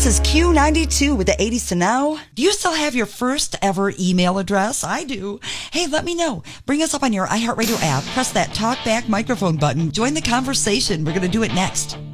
This is Q92 with the 80s to now. Do you still have your first ever email address? I do. Hey, let me know. Bring us up on your iHeartRadio app. Press that talk back microphone button. Join the conversation. We're going to do it next.